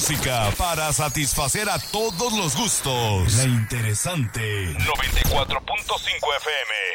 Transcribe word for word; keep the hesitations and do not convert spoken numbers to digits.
música para satisfacer a todos los gustos. La interesante. noventa y cuatro punto cinco F M.